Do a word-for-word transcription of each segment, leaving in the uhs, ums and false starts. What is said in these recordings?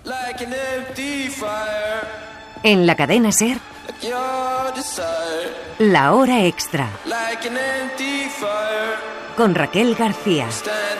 En la cadena SER, La Hora Extra, con Raquel García.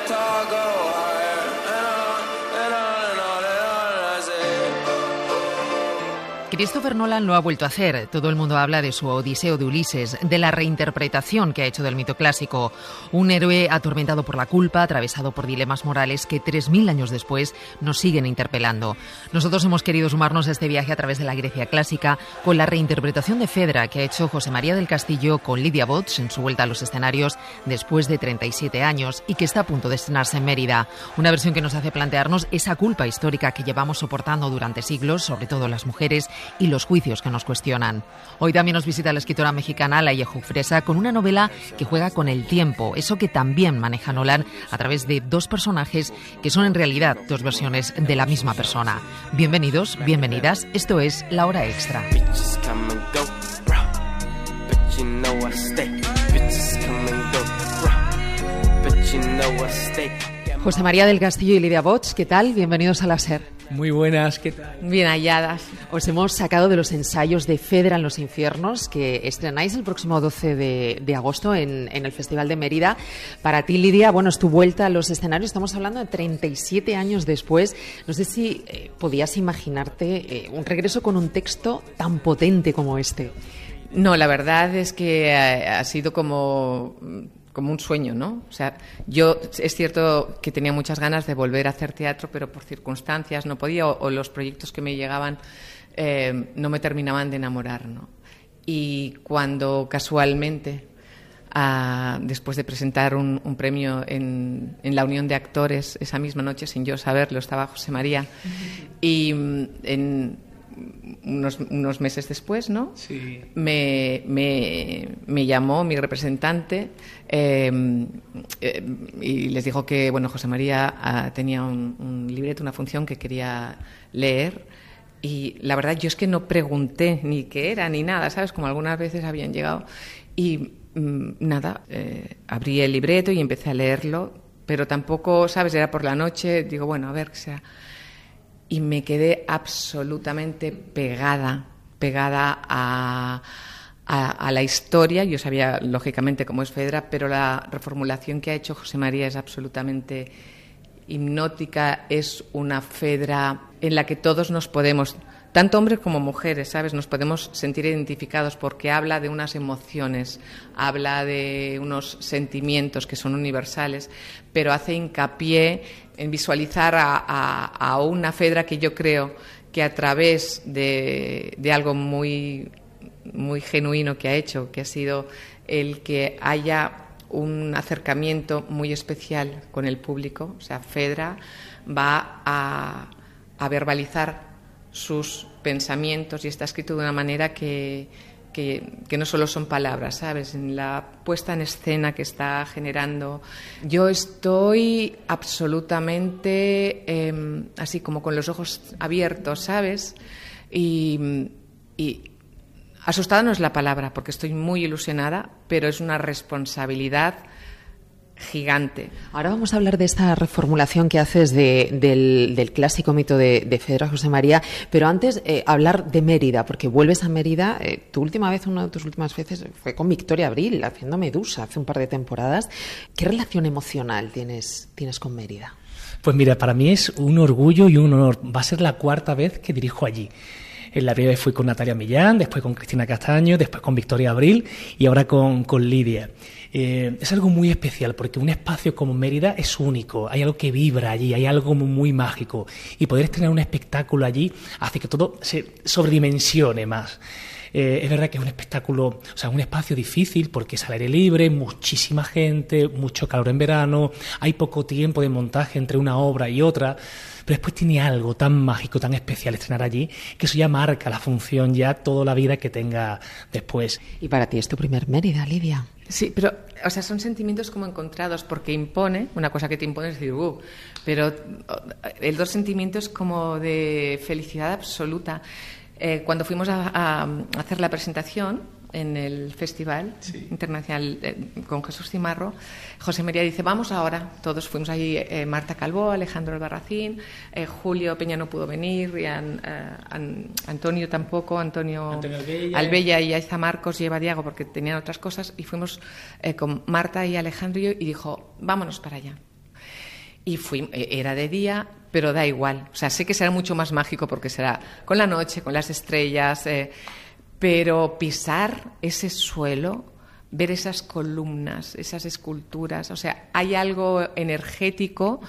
Christopher Nolan lo ha vuelto a hacer. Todo el mundo habla de su Odiseo de Ulises, de la reinterpretación que ha hecho del mito clásico. Un héroe atormentado por la culpa, atravesado por dilemas morales que tres mil años después nos siguen interpelando. Nosotros hemos querido sumarnos a este viaje a través de la Grecia clásica con la reinterpretación de Fedra que ha hecho José María del Castillo con Lidia Bots en su vuelta a los escenarios después de treinta y siete años y que está a punto de estrenarse en Mérida. Una versión que nos hace plantearnos esa culpa histórica que llevamos soportando durante siglos, sobre todo las mujeres, y los juicios que nos cuestionan. Hoy también nos visita la escritora mexicana Laia Jufresa con una novela que juega con el tiempo, eso que también maneja Nolan a través de dos personajes que son en realidad dos versiones de la misma persona. Bienvenidos, bienvenidas, esto es La Hora Extra. José María del Castillo y Lidia Bots, ¿qué tal? Bienvenidos a la SER. Muy buenas, ¿qué tal? Bien halladas. Os hemos sacado de los ensayos de Fedra en los infiernos, que estrenáis el próximo doce de, de agosto en, en el Festival de Mérida. Para ti, Lidia, bueno, es tu vuelta a los escenarios. Estamos hablando de treinta y siete años después. No sé si eh, podías imaginarte eh, un regreso con un texto tan potente como este. No, la verdad es que ha, ha sido como... como un sueño, ¿no? O sea, yo es cierto que tenía muchas ganas de volver a hacer teatro, pero por circunstancias no podía, o, o los proyectos que me llegaban eh, no me terminaban de enamorar, ¿no? Y cuando casualmente, ah, después de presentar un, un premio en, en la Unión de Actores, esa misma noche, sin yo saberlo, estaba José María, y en... Unos, unos meses después, ¿no? Sí. Me, me, me llamó mi representante eh, eh, y les dijo que, bueno, José María ah, tenía un, un libreto, una función que quería leer. Y la verdad, yo es que no pregunté ni qué era ni nada, ¿sabes? Como algunas veces habían llegado. Y mmm, nada, eh, abrí el libreto y empecé a leerlo, pero tampoco, ¿sabes? Era por la noche, digo, bueno, a ver, que sea... Y me quedé absolutamente pegada, pegada a, a, a la historia. Yo sabía, lógicamente, cómo es Fedra, pero la reformulación que ha hecho José María es absolutamente hipnótica. Es una Fedra en la que todos nos podemos, tanto hombres como mujeres, ¿sabes? Nos podemos sentir identificados porque habla de unas emociones, habla de unos sentimientos que son universales, pero hace hincapié en visualizar a, a, a una Fedra que yo creo que a través de, de algo muy, muy genuino que ha hecho, que ha sido el que haya un acercamiento muy especial con el público. O sea, Fedra va a, a verbalizar sus pensamientos y está escrito de una manera que, que, que no solo son palabras, ¿sabes? En la puesta en escena que está generando, yo estoy absolutamente eh, así como con los ojos abiertos, ¿sabes? Y, y asustada no es la palabra, porque estoy muy ilusionada, pero es una responsabilidad gigante. Ahora vamos a hablar de esta reformulación que haces de, del, del clásico mito de, de Fedra, José María, pero antes eh, hablar de Mérida, porque vuelves a Mérida. Eh, tu última vez, una de tus últimas veces fue con Victoria Abril, haciendo Medusa, hace un par de temporadas. ¿Qué relación emocional tienes, tienes con Mérida? Pues mira, para mí es un orgullo y un honor. Va a ser la cuarta vez que dirijo allí. En la primera vez fui con Natalia Millán, después con Cristina Castaño, después con Victoria Abril y ahora con, con Lidia. Eh, es algo muy especial porque un espacio como Mérida es único, hay algo que vibra allí, hay algo muy mágico y poder estrenar un espectáculo allí hace que todo se sobredimensione más. Eh, es verdad que es un espectáculo, o sea, un espacio difícil porque es al aire libre, muchísima gente, mucho calor en verano, hay poco tiempo de montaje entre una obra y otra, pero después tiene algo tan mágico, tan especial estrenar allí, que eso ya marca la función, ya toda la vida que tenga después. Y para ti es tu primer Mérida, Lidia. Sí, pero, o sea, son sentimientos como encontrados, porque impone, una cosa que te impone es decir, uh, pero el dos sentimientos como de felicidad absoluta. Eh, cuando fuimos a, a hacer la presentación, en el Festival sí. Internacional eh, con Jesús Cimarro, José María dice, vamos ahora. Todos fuimos allí, eh, Marta Calvó, Alejandro Albarracín, eh, Julio Peña no pudo venir, y an, eh, an, Antonio tampoco, Antonio, Antonio Albella, Albella y Aiza Marcos y Eva Diago, porque tenían otras cosas, y fuimos eh, con Marta y Alejandro y, yo, y dijo, vámonos para allá. Y fui, era de día, pero da igual. O sea, sé que será mucho más mágico porque será con la noche, con las estrellas, eh, pero pisar ese suelo, ver esas columnas, esas esculturas, o sea, hay algo energético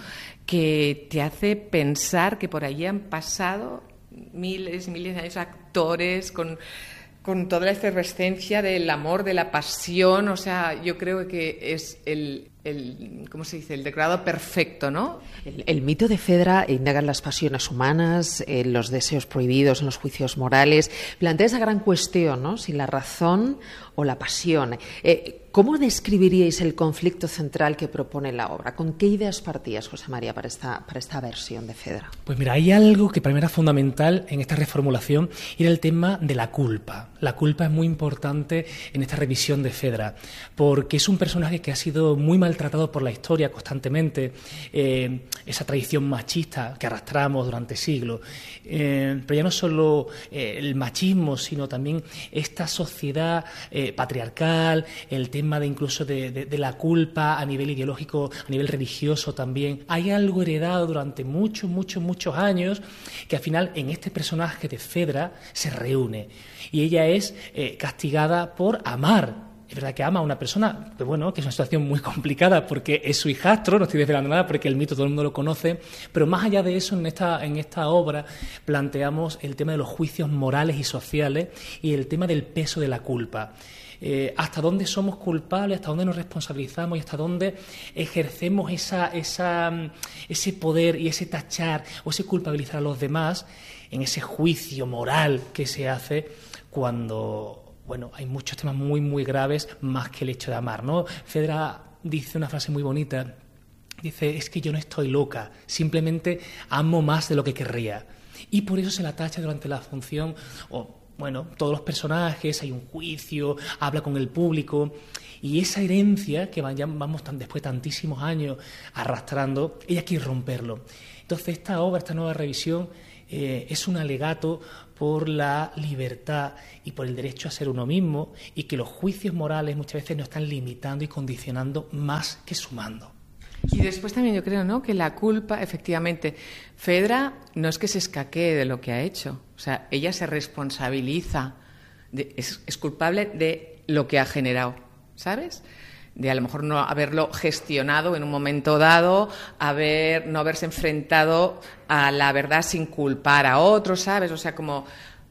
que te hace pensar que por allí han pasado miles y miles de años actores con... con toda la efervescencia del amor, de la pasión, o sea, yo creo que es el, el ¿cómo se dice?, el decorado perfecto, ¿no? El, el mito de Fedra indaga en las pasiones humanas, en los deseos prohibidos, en los juicios morales, plantea esa gran cuestión, ¿no?, si la razón o la pasión. Eh, ¿Cómo describiríais el conflicto central que propone la obra? ¿Con qué ideas partías, José María, para esta, para esta versión de Fedra? Pues mira, hay algo que para mí era fundamental en esta reformulación, y era el tema de la culpa. La culpa es muy importante en esta revisión de Fedra, porque es un personaje que ha sido muy maltratado por la historia constantemente, eh, esa tradición machista que arrastramos durante siglos. Eh, pero ya no solo eh, el machismo, sino también esta sociedad eh, patriarcal, el tema de incluso de, de, de la culpa a nivel ideológico, a nivel religioso también. Hay algo heredado durante muchos, muchos, muchos años que al final en este personaje de Fedra se reúne, y ella es eh, castigada por amar. Es verdad que ama a una persona, pero bueno, que es una situación muy complicada porque es su hijastro, no estoy desvelando nada porque el mito todo el mundo lo conoce, pero más allá de eso, en esta, en esta obra planteamos el tema de los juicios morales y sociales y el tema del peso de la culpa. Eh, hasta dónde somos culpables, hasta dónde nos responsabilizamos y hasta dónde ejercemos esa, esa, ese poder y ese tachar o ese culpabilizar a los demás en ese juicio moral que se hace cuando... Bueno, hay muchos temas muy, muy graves más que el hecho de amar, ¿no? Fedra dice una frase muy bonita, dice, es que yo no estoy loca, simplemente amo más de lo que querría. Y por eso se la tacha durante la función, o bueno, todos los personajes, hay un juicio, habla con el público, y esa herencia que vamos tan, después de tantísimos años arrastrando, ella quiere romperlo. Entonces esta obra, esta nueva revisión, eh, es un alegato por la libertad y por el derecho a ser uno mismo, y que los juicios morales muchas veces nos están limitando y condicionando más que sumando. Y después también yo creo, ¿no?, que la culpa, efectivamente, Fedra no es que se escaquee de lo que ha hecho, o sea, ella se responsabiliza, de, es, es culpable de lo que ha generado, ¿sabes?, de a lo mejor no haberlo gestionado en un momento dado, haber, no haberse enfrentado a la verdad sin culpar a otros, ¿sabes? O sea, como...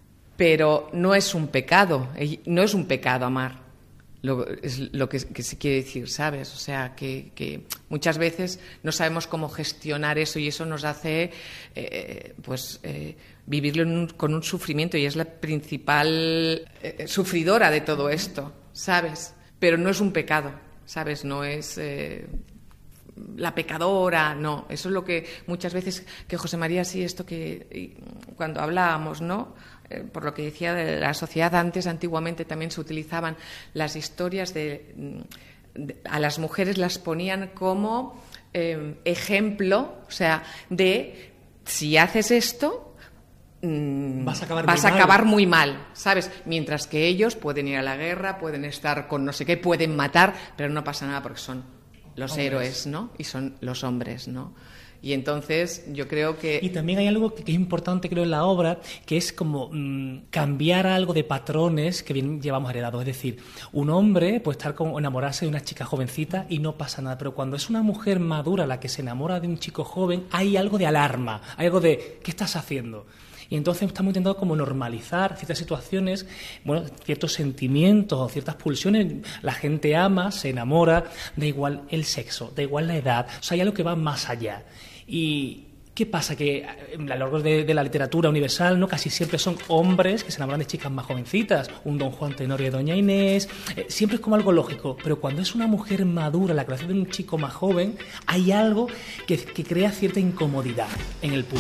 Pero no es un pecado, no es un pecado amar, lo, es lo que, que se quiere decir, ¿sabes? O sea, que, que muchas veces no sabemos cómo gestionar eso y eso nos hace, eh, pues, eh, vivirlo en un, con un sufrimiento, y es la principal eh, sufridora de todo esto, ¿sabes? Pero no es un pecado. ¿Sabes? No es eh, la pecadora, no. Eso es lo que muchas veces, que José María, sí, esto que cuando hablábamos, ¿no? Eh, por lo que decía de la sociedad antes, antiguamente también se utilizaban las historias de... de a las mujeres las ponían como eh, ejemplo, o sea, de si haces esto... Vas a acabar, vas muy, a acabar mal. muy mal, ¿sabes? Mientras que ellos pueden ir a la guerra, pueden estar con no sé qué, pueden matar, pero no pasa nada porque son los hombres. Héroes, ¿no? Y son los hombres, ¿no? Y entonces yo creo que... Y también hay algo que, que es importante, creo, en la obra, que es como mmm, cambiar algo de patrones que bien llevamos heredados. Es decir, un hombre puede estar con, enamorarse de una chica jovencita y no pasa nada, pero cuando es una mujer madura la que se enamora de un chico joven, hay algo de alarma, hay algo de ¿qué estás haciendo? Y entonces estamos intentando como normalizar ciertas situaciones, bueno, ciertos sentimientos o ciertas pulsiones. La gente ama, se enamora, da igual el sexo, da igual la edad, o sea, hay algo que va más allá. Y ¿qué pasa? Que a lo largo de, de la literatura universal, ¿no?, casi siempre son hombres que se enamoran de chicas más jovencitas, un Don Juan Tenorio y Doña Inés, eh, siempre es como algo lógico, pero cuando es una mujer madura la creación de un chico más joven, hay algo que, que crea cierta incomodidad en el público.